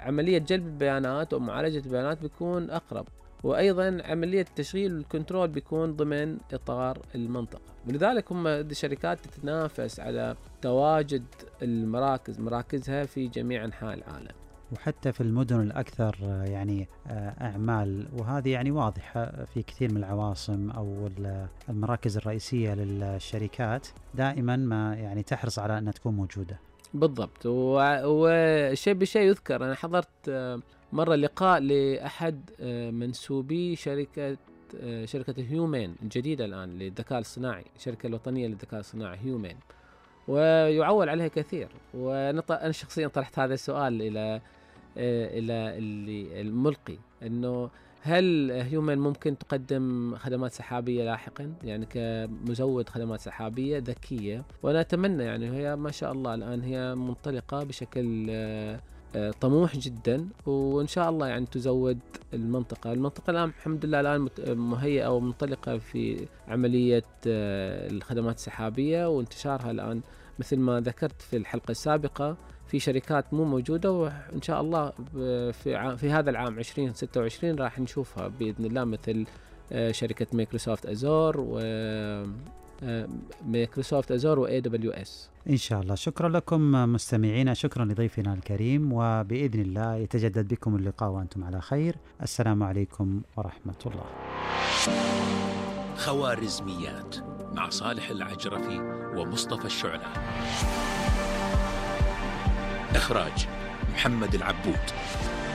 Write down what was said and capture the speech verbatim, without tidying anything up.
عملية جلب البيانات ومعالجة البيانات بيكون أقرب، وأيضا عملية تشغيل الكنترول بيكون ضمن إطار المنطقة. ولذلك هم الشركات تتنافس على تواجد المراكز مراكزها في جميع أنحاء العالم، وحتى في المدن الأكثر يعني أعمال، وهذه يعني واضحة في كثير من العواصم أو المراكز الرئيسية للشركات دائما ما يعني تحرص على أن تكون موجودة. بالضبط. وشيء بشيء يذكر، أنا حضرت مرة لقاء لأحد منسوبي شركة شركة هيومين الجديدة الآن للذكاء الصناعي، الشركة الوطنية للذكاء الصناعي هيومين، ويعول عليها كثير. وأنا شخصيا طرحت هذا السؤال إلى إلى اللي الملقي، إنه هل هيومن ممكن تقدم خدمات سحابية لاحقا، يعني كمزود خدمات سحابية ذكية؟ وأنا أتمنى، يعني هي ما شاء الله الآن هي منطلقة بشكل طموح جدا، وإن شاء الله يعني تزود المنطقة. المنطقة الآن الحمد لله الآن مهيئة ومنطلقة في عملية الخدمات السحابية وانتشارها الآن، مثل ما ذكرت في الحلقة السابقة في شركات مو موجودة، وإن شاء الله في في هذا العام عشرين ستة وعشرين راح نشوفها بإذن الله، مثل شركة مايكروسوفت أزور و مايكروسوفت أزور و إيه دبليو إس إن شاء الله. شكرا لكم مستمعينا، شكرا لضيفنا الكريم، وبإذن الله يتجدد بكم اللقاء وأنتم على خير. السلام عليكم ورحمة الله. خوارزميات مع صالح العجرفي ومصطفى الشعلة. إخراج محمد العبود.